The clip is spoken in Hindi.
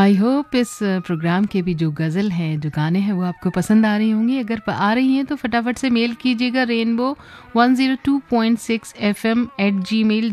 आई होप इस प्रोग्राम के भी जो गज़ल हैं, जो गाने हैं, वो आपको पसंद आ रही होंगी। अगर आ रही हैं तो फटाफट से मेल कीजिएगा rainbow102.6fm@gmail.com